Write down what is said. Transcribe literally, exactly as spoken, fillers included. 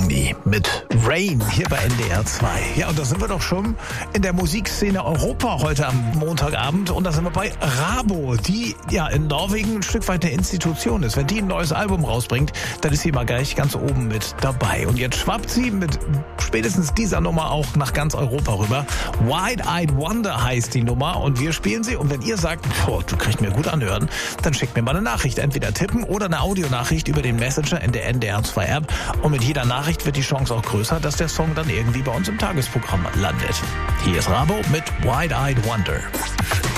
Dagny mit Rain hier bei N D R zwei. Ja, und da sind wir doch schon in der Musikszene Europa heute am Montagabend. Und da sind wir bei Rabo, die ja in Norwegen ein Stück weit eine Institution ist. Wenn die ein neues Album rausbringt, dann ist sie mal gleich ganz oben mit dabei. Und jetzt schwappt sie mit spätestens dieser Nummer auch nach ganz Europa rüber. Wide-Eyed Wonder heißt die Nummer und wir spielen sie. Und wenn ihr sagt, boah, du kriegst mir gut anhören, dann schickt mir mal eine Nachricht. Entweder tippen oder eine Audionachricht über den Messenger in der N D R zwei App. Und mit jeder Nachricht wird die Chance auch größer, dass der Song dann irgendwie bei uns im Tagesprogramm landet. Hier ist Rabo mit Wide-Eyed Wonder.